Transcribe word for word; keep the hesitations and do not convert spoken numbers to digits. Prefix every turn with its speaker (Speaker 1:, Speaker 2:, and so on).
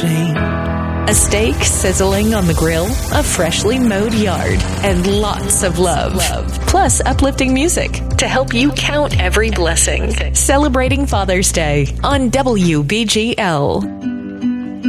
Speaker 1: ashamed.
Speaker 2: A steak sizzling on the grill, a freshly mowed yard, and lots of love. love. Plus uplifting music to help you count every blessing. Celebrating Father's Day on W B G L.